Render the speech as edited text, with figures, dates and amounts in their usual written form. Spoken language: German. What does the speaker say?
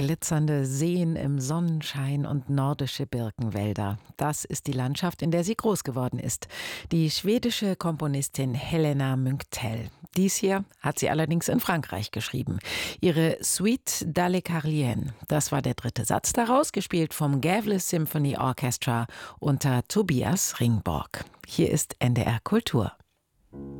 Glitzernde Seen im Sonnenschein und nordische Birkenwälder. Das ist die Landschaft, in der sie groß geworden ist. Die schwedische Komponistin Helena Munktell. Dies hier hat sie allerdings in Frankreich geschrieben. Ihre Suite d'Allecarienne. Das war der dritte Satz daraus, gespielt vom Gävle Symphony Orchestra unter Tobias Ringborg. Hier ist NDR Kultur.